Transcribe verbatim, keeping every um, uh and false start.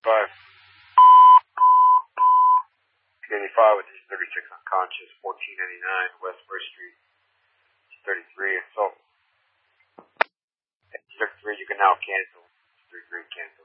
Five. eighty-five with thirty-six unconscious, fourteen ninety-nine West First Street, thirty-three assault. thirty-three, you can now cancel. thirty-three cancel.